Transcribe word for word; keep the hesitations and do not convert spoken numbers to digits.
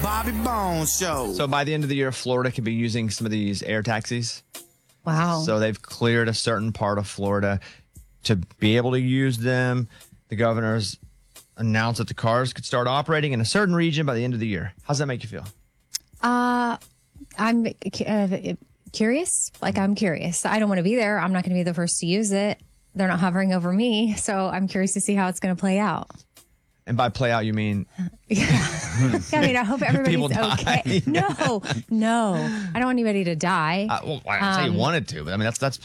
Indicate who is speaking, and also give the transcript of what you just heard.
Speaker 1: Bobby Bones Show.
Speaker 2: So by the end of the year, Florida could be using some of these air taxis.
Speaker 3: Wow.
Speaker 2: So they've cleared a certain part of Florida to be able to use them. The governor's announced that the cars could start operating in a certain region by the end of the year. How's that make you feel?
Speaker 3: Uh, I'm uh, curious. Like, I'm curious. I don't want to be there. I'm not going to be the first to use it. They're not hovering over me. So I'm curious to see how it's going to play out.
Speaker 2: And by play out, you mean?
Speaker 3: Yeah. I mean, I hope
Speaker 2: People
Speaker 3: everybody's
Speaker 2: die.
Speaker 3: okay. No, no. I don't want anybody to die.
Speaker 2: Uh, well, I didn't say you
Speaker 3: Um,
Speaker 2: wanted to, but I mean, that's that's